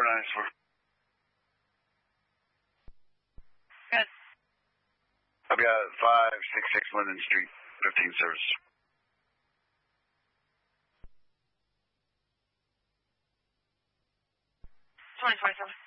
494. Good. I've got 566 Linden Street, 15 service. 2027.